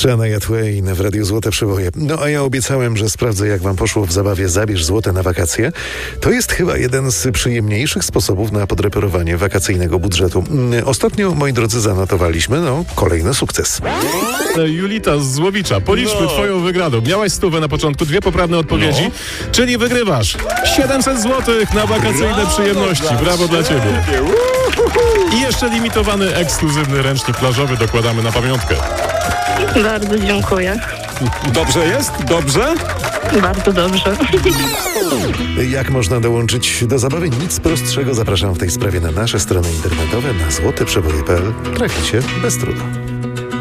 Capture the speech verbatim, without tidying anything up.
Shania Twain w Radiu Złote Przeboje. No a ja obiecałem, że sprawdzę, jak wam poszło w zabawie Zabierz Złote na wakacje. To jest chyba jeden z przyjemniejszych sposobów na podreperowanie wakacyjnego budżetu. Ostatnio, moi drodzy, zanotowaliśmy, no, kolejny sukces. Julita z Złowicza, policzmy No. twoją wygraną. Miałaś stówę na początku, dwie poprawne odpowiedzi, No. czyli wygrywasz siedemset złotych na wakacyjne Brawo przyjemności. dla Brawo dla ciebie. ciebie. I jeszcze limitowany, ekskluzywny ręcznik plażowy dokładamy na pamiątkę. Bardzo dziękuję. Dobrze jest? Dobrze? Bardzo dobrze. Jak można dołączyć do zabawy? Nic prostszego. Zapraszam w tej sprawie na nasze strony internetowe na złoteprzeboje kropka p l. Traficie bez trudu.